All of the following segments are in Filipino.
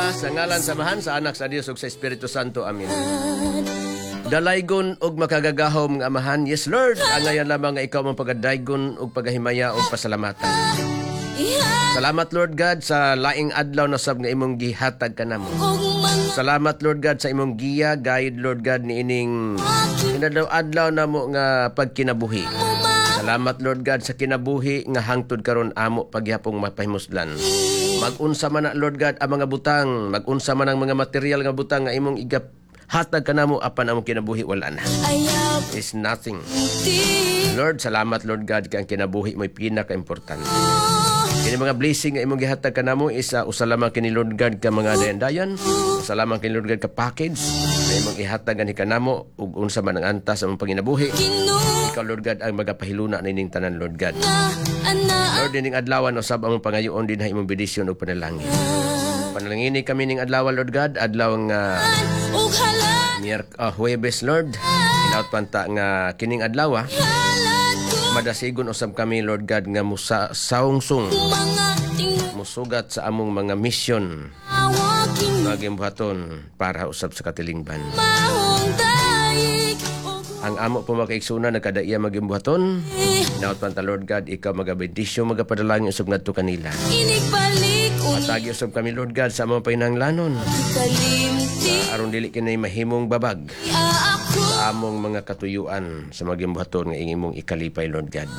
sa ngalan samahan sa anak sa Dios ug sa Espiritu Santo. Amen. Dalaygon og makagagahom nga amahan. Yes, Lord. Angayan lamang nga ikaw mong pagadaygon og pagahimaya og pasalamatan. Salamat, Lord God, sa laing adlaw na sab nga imong gihatag kanamo. Salamat, Lord God, sa imong giya, guide, Lord God, ni ining adlaw na mo nga pagkinabuhi. Salamat, Lord God, sa kinabuhi nga hangtod karon amo paghapong mapahimuslan. Mag-unsa man na, Lord God, ang mga butang, mag-unsa man ang mga material nga butang nga imong hatag kanamo apan among kinabuhi wala na. Is nothing. Lord, salamat, Lord God, kay ang kinabuhi mo'y pinaka-importante. Kini mga blessing nga imong gihatag kanamo isa usalamang kini Lord God ka mga dayan-dayan. Usalamang kini Lord God ka package na imong ihatag ani kanamo ug unsa man ang antas sa among panginabuhi. Ikaw, Lord God, ang magapahiluna nining tanan, Lord God. Lord, dining adlawan usab among pangayoon din ha imong bendisyon ug panalangin. Panalangini kami ning adlaw, Lord God, adlaw nga Huwebes, Lord. Inaut panta nga kining adlaw madasigon usab kami, Lord God, nga saungsong musugat sa among mga mission magimbuhaton para usab sa katilingban. Ang amo po makaigsunan nagkadaiya magimbuhaton. Naot panta, Lord God, ikaw magabendisyon magapadalangin usab ngadto kanila. Atagi usab kami, Lord God, sa among painanglanon. Aron dili kinay mahimong babag sa among mga katuyuan sa magimbuhaton nga imong ikalipay, Lord God.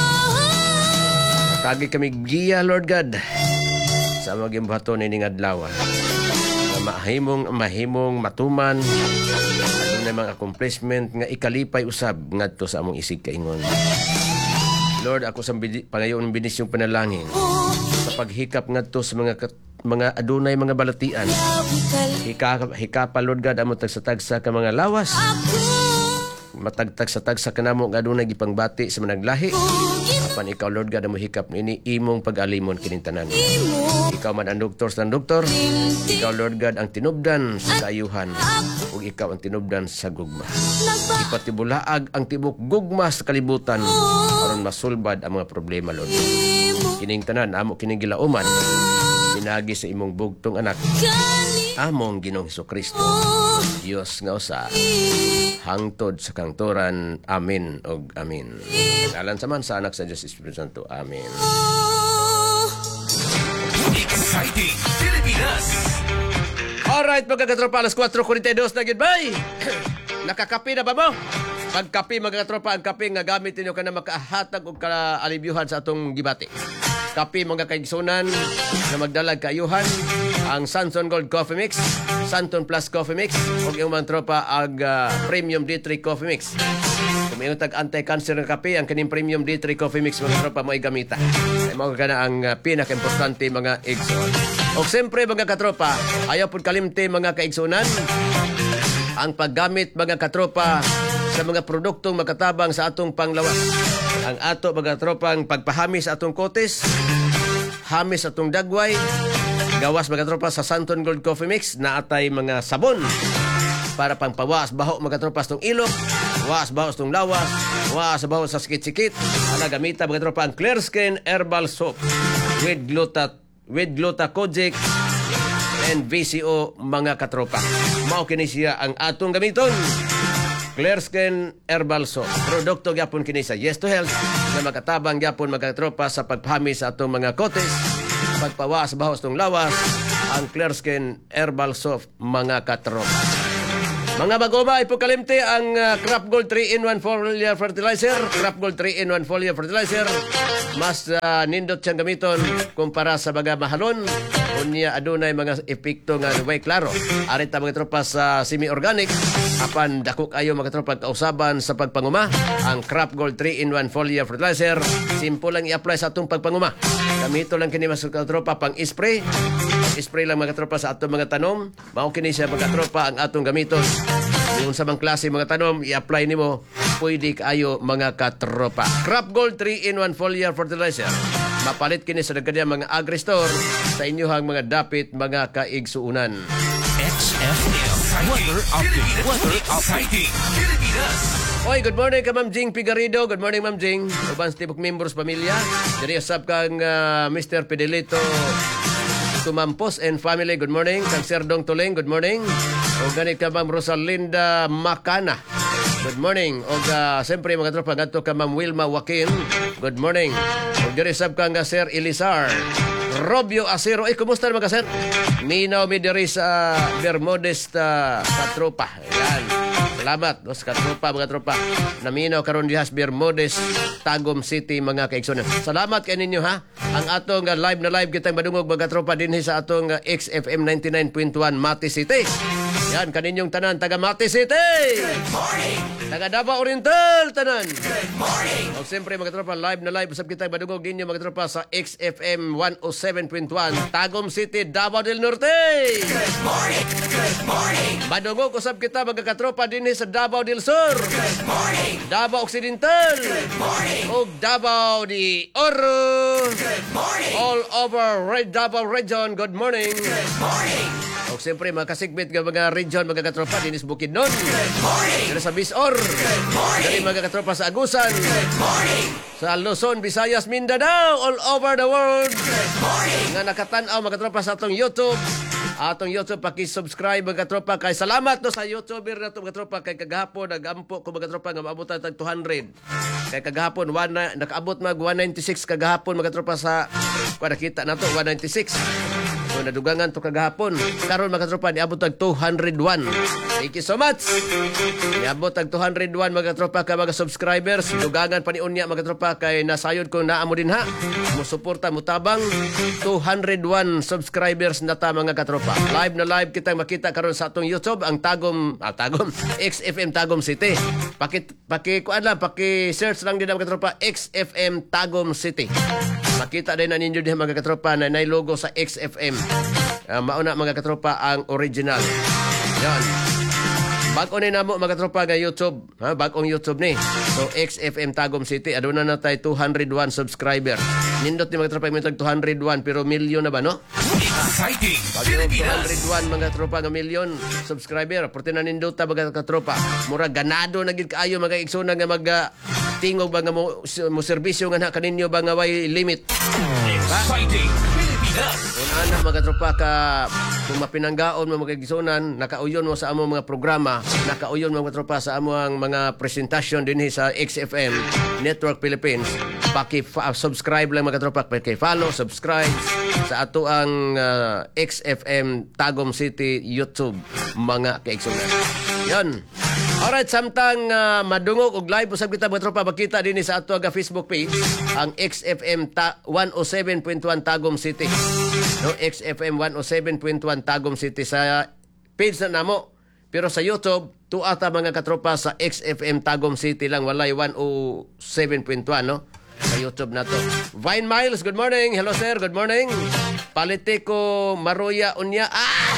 Atagi kami giya, Lord God, sa magimbuhaton ining adlaw. Mahimong matuman na mga accomplishment nga ikalipay usab ngadto sa among isig kaingon. Lord, ako sa pangayoon ng benisyong panalangin sa paghikap ngadto sa mga adunay mga balatian. Hikapa, Lord God, among tagsa-tagsa ka mga lawas. Matagtag-sa-tagsa kanamo nga adunay gipangbati sa managlahi. Apan ikaw, Lord God, among hikap ini imong pag-alimon kining tanan. Ikaw man ang doktor sa doktor. Ikaw, Lord God, ang tinubdan sa kaayuhan. Ug ikaw ang tinubdan sa gugma. Ipatibulaag ang tibok gugma sa kalibutan aron masulbad ang mga problema, Lord. Kining tanan amo kining gilauman pinagi sa imong bugtong anak among Ginoong Hesukristo, Dios nga usa hangtod sa kangturan. Amen og amen. Ngalan saman sa anak sa Dios Espiritu Santo. Amen. Exciting Pilipinas. Alright, mga katropa, alas 4:42 na gid bay. Nakakapi na ba mo? Pagkapi, mga katropa, ang kapi nga gamit ninyo ka na makahatag o ka-alibyuhan sa atong gibati. Kapi, mga kaigsunan na magdalag kaayuhan, ang Santon Gold Coffee Mix, Santon Plus Coffee Mix, o yung mga tropa ang Premium D3 Coffee Mix. Kung may anti-cancer ng kape, ang kaning Premium D3 Coffee Mix, mga tropa mo ay gamita. Ay mga ka na ang pinaka-importante mga igsoon. O siyempre, mga katropa, ayaw po kalimti mga kaigsunan, ang paggamit, mga katropa, sa mga produktong makatabang sa atong panglawas. Ang ato, mga tropang pagpahamis sa atong kotes, hamis atong dagway, gawas, mga tropa, sa Santon Gold Coffee Mix na atay mga sabon para pangpawas baho, mga tropa, sa itong ilok, was baho sa itong lawas, was baho sa sikit-sikit. Ana gamita, mga tropa, ang Clear Skin Herbal Soap with glutathione and VCO, mga katropa. Mao kini siya ang atong gamiton. Clear Skin Herbal Soap. Produkto gyapon kini sa Yes to Health na makatabang gyapon, mga katropa, sa pagpahami sa atong mga kotes, pagpawas bahos tong lawas, ang Clear Skin Herbal Soap, mga katropa. Mga magoma, ipokalimte ang Crop Gold 3-in-1 foliar fertilizer. Crop Gold 3-in-1 foliar fertilizer. Mas nindot siyang gamiton kumpara sa mga mahalon. Unya adunay mga epekto nga way klaro. Arita, mga tropa, sa semi-organic. Apan dako kayo, mga tropa, kausaban sa pagpanguma. Ang Crop Gold 3-in-1 foliar fertilizer. Simple lang i-apply sa atong pagpanguma. Gamito lang kini, mga tropa, pang-spray. Spray lang, mga tropa, sa atong mga tanom. Mao kini siya, mga tropa, ang atong gamiton. Yung sa mga klase mga tanom, i-apply nimo, pwede kayo, mga katropa. Crop Gold 3-in-1 foliar fertilizer. Mapalit kini sa nagkadya mga agri-store sa inyohang mga dapit, mga kaigsuunan. XFM Weather Update. Oy, good morning ka, Ma'am Jing Figarido. Good morning, Ma'am Jing. Uban sa tibok members pamilya. Diri usab kang Mr. Fidelito Tumampos and family, good morning. Kang Sir Dong Tuleng, good morning. O ganit ka Ma'am Rosalinda Macana, good morning. O siyempre mga tropa, ganito ka Ma'am Wilma Joaquin, good morning. O dirisab ka nga Sir Elizar Robio Acero. Kumusta naman ka, sir? Minaw mi diri sa Bermudez katropa. Ayan. Salamat dos katropa, mga tropa. Naminaw karon diha sa Bermudez, Tagum City, mga kaigsonan. Salamat kay ninyo, ha. Ang atong live na live kitang madungog, mga tropa, dinhi sa atong XFM 99.1 Mati City. Yan, kaninyong tanan, taga Mati City! Good morning! Taga Davao Oriental, tanan! Good morning! O siyempre, mga tropa, live na live, usap kita, madungog ninyo, mga tropa, sa XFM 107.1, Tagum City, Davao del Norte! Good morning! Good morning! Madungog, usap kita, mga katropa, dinhi sa Davao del Sur! Good morning! Davao Occidental! Good morning! O Davao de Oro! Good morning! All over Red Davao region, good morning! Good morning! O siyempre, mga kasigbit ng mga region, mga katropa, dinis Bukidnon. Good morning! Dili sa Bisor. Good morning! Dili mga katropa sa Agusan. Good morning! Sa Luzon, Visayas, Mindanao, all over the world. Good morning! Nga nakatanaw, mga katropa, sa atong YouTube. Atong YouTube, pakisubscribe, mga katropa. Kay salamat no sa YouTuber na ito, mga katropa. Kay kagahapon, nag-ampo ko, mga katropa, nga maabutan tag 200. Kay kagahapon, nakaabot mag 196 kagahapon, mga katropa, sa nakita na to 196. So, nadugangan to kagahapon. Karon mga tropa, niabot tag 201. Thank you so much. Niabot tag 201 mga tropa ka mga subscribers. Dugangan pa ni unya mga tropa kay nasayod ko naa mo din ha. Mo suporta mo tabang 201 subscribers na ta mga katropa. Live na live kitang makita karon sa atong YouTube ang Tagum XFM Tagum City. Kuan lang, paki-search lang din mga katropa XFM Tagum City. Makita din na ninyo din mga katropa na nay logo sa XFM. Mauna mga katropa ang original. Yan. Bago ni namo mga katropa nga YouTube. Bagong YouTube ni. So XFM Tagum City. Aduna na tayo 201 subscriber. Nindot ni mga katropa yung 201 pero milyon na ba, no? Exciting! Pag 201 mga katropa nga milyon subscriber. Porti na nindot ta mga katropa. Mura ganado na gid kaayo mga igsuna nga tingog ba nga mo serbisyo nga na kaninyo ba nga way limit. Exciting! Pilipinas! Kung anak mga tropa ka, kung mapinanggaon mo mga igsunan, nakauyon mo sa among mga programa, nakauyon mo mga tropa sa among mga presentasyon din sa XFM Network Philippines, paki-subscribe lang mga tropa, paki-follow, subscribe sa ato ang XFM Tagum City YouTube mga kaigsunan. Yan. Alright, samtang madungog og live usab kita mga tropa makita dinhi sa ato nga Facebook page ang XFM 107.1 Tagum City. No, XFM 107.1 Tagum City sa page na namo. Pero sa YouTube, tuata mga katropa sa XFM Tagum City lang, walay 107.1 no. Sa YouTube na to. Vine Miles, good morning. Hello sir, good morning. Politiko Maruya unya.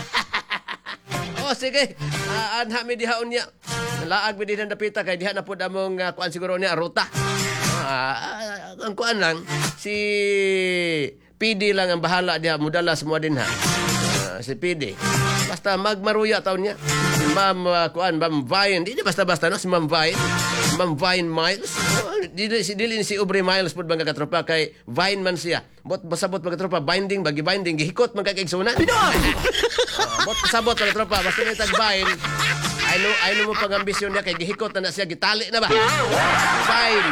Oh sige. Anha mi diha unya. Laag mi diha napita kay diha na pud among kuan siguro niya ruta. Ang kuan lang si PD lang ang bahala diha mudala semua din ha. Si PD. Basta magmaruya taon niya. Ma'am kuan Ma'am Vine. Di basta-basta no si Ma'am Vine. Ma'am Vine Miles. Dili si Aubrey Miles pud mga katropa kay Vine man siya. Bot basabot mga katropa binding bagi binding gihikot man kakaigsunan. Bot pasabot mga katropa basta may tag Vine. I know mo pang ambisyon niya kay gihikot na siya gitali na ba? Fine.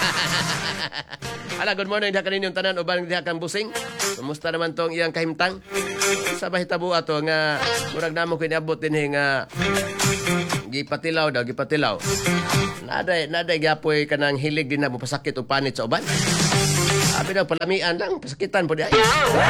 Ala, good morning diha kaninyong tanan uban diha kang busing. Kumusta naman tong iyang kahimtang? Sa bahitabo ato nga murag namo kiniabot dinhi nga gipatilaw. Naday gapoy kanang hilig din na mo pasakit o panit sa uban. Abi daw palamian lang, pasakitan po di ay.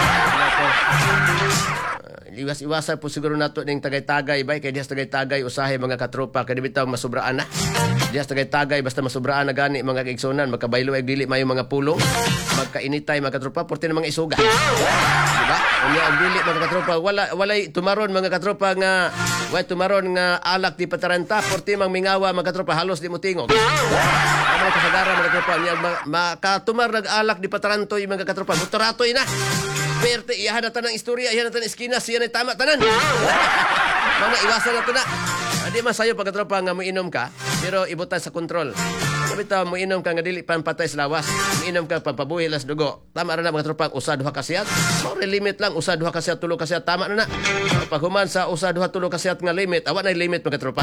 Iwas-iwasan po siguro nato ning tagay-tagay bay kay dihas tagay-tagay usahay mga katropa kay bitaw masubraan na. Dihas tagay-tagay basta masubraan na gani mga kaigsunan magkabaylo ay dili mayo mga pulong magkainitay mga katropa porte na mga isuga. Diba? Unya ang dili mga katropa walay tumaron mga katropa nga alak di pataranta porte mang mingawa mga katropa halos di mo tingog. Mga kasagara mga katropa niya makatumar nag-alak di patarantoy mga katropa motoratoy na. Perte, iyahan na tanang istorya, iyahan na tanang iskina, siya na tama tanan. Mga iwasan na ito na. Hindi masayo pagkatropa nga mo inom ka, pero ibutan sa kontrol. Bitaw mo inom ka nga dili pan patay sa lawas. Inom ka pampabuhi las dugo. Tama ra na mga tropa, usa duha ka siyat. Mo limit lang usa duha ka siyat, tulo ka siyat, tama na na. Pag human sa usa duha tulo ka siyat nga limit, awa na limit mga tropa.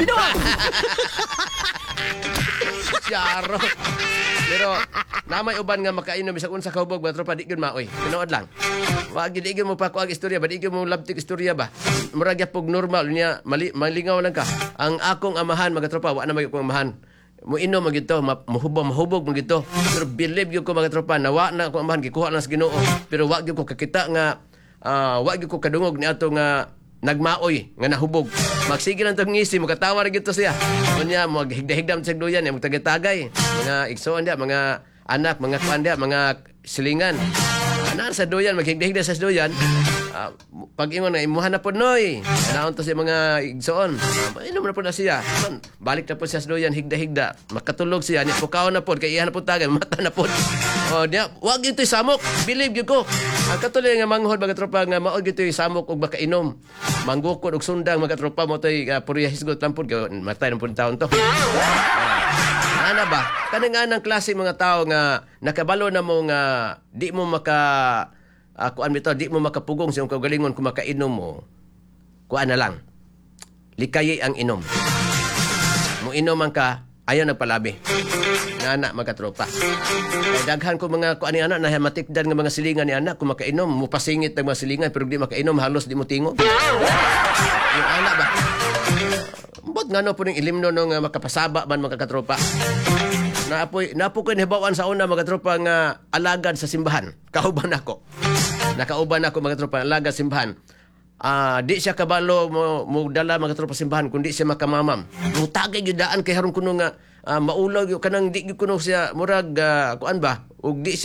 Syaro. Pero namay uban nga makainom bisag unsa ka hubog mga tropa, di gyud maoy. Tinuod lang. Wa gyud di gyud mo pa kuag istorya ba, di gyud mo labtik istorya ba. Murag gyapog normal niya, malingaw lang ka. Ang akong amahan mga tropa, wa na may akong amahan. Mo inom magyud to, mahubog magyud to. Pero believe gyud ko mga tropa, nawa na akong amahan gikuha lang sa Ginoo. Pero wa gyud ko kakita nga wa gyud ko kadungog ni ato nga nagmaoy nga nahubog. Magsige lang tong ngisi, makatawa ra gyud to siya. Unya mo higda-higdam sa duyan, mo tagay-tagay. Mga igsoon dia, mga anak, mga kuan dia, mga silingan. Ana sa duyan, maghigda-higda sa duyan. Pag ingon na imuhan na po noy. Naon to sa mga igsoon. Inom na po na siya. Balik na po siya sa duyan, higda-higda. Makatulog siya, ni pukaw na po, kay iyan na po tagay, mata na po. O niya, wag gyud to'y samok. Believe gyud ko. Ang katuloy nga manghod mga tropa nga maod gyud to'y samok og makainom. Manggukod og sundang mga tropa mo to'y puriya hisgot lang po, matay na po taon to. Ana ba? Kanang anang klase mga tao nga nakabalo na mo nga di mo kuan bitaw, di mo makapugong sa iyong kaugalingon kung makainom mo. Kuan na lang. Likayi ang inom. Mo inom man ka, ayaw nagpalabi. Nga mga tropa. Kaya daghan ko mga kuan ni anak na matikdan nga mga silingan ni anak kung makainom, mo pasingit ng mga silingan pero di makainom, halos di mo tingog. Yung anak ba? Bot nga no po ng ilimno nung makapasaba man mga katropa. Napo ko nihibawan sa una mga tropa nga alagad sa simbahan. Kauban ako. Nakauban ako mga tropa, alagad sa simbahan. Di siya kabalo mo dala mga tropa simbahan kundi siya makamamam. Mutagay gyud daan kay haron kuno nga maulaw yung kanang di kuno siya murag kuan ba ug di